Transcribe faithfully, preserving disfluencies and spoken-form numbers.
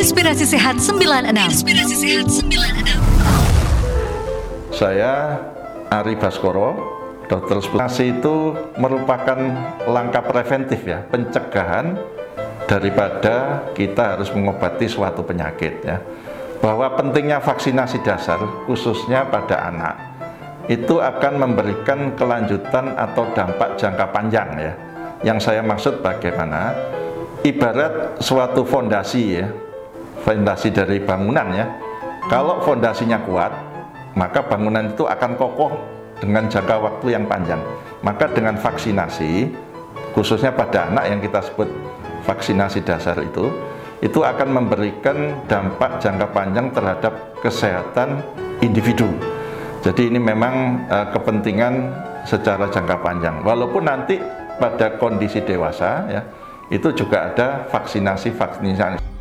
Inspirasi Sehat sembilan enam. Inspirasi Sehat sembilan enam. Saya Ari Baskoro, dokter spesialis. Itu merupakan langkah preventif ya, pencegahan daripada kita harus mengobati suatu penyakit ya. Bahwa pentingnya vaksinasi dasar khususnya pada anak itu akan memberikan kelanjutan atau dampak jangka panjang ya. Yang saya maksud bagaimana ibarat suatu fondasi ya, fondasi dari bangunan ya. Kalau fondasinya kuat, maka bangunan itu akan kokoh dengan jangka waktu yang panjang. Maka dengan vaksinasi, khususnya pada anak yang kita sebut vaksinasi dasar itu, itu akan memberikan dampak jangka panjang terhadap kesehatan individu. Jadi ini memang uh, kepentingan secara jangka panjang. Walaupun nanti pada kondisi dewasa ya, itu juga ada vaksinasi-vaksinasi.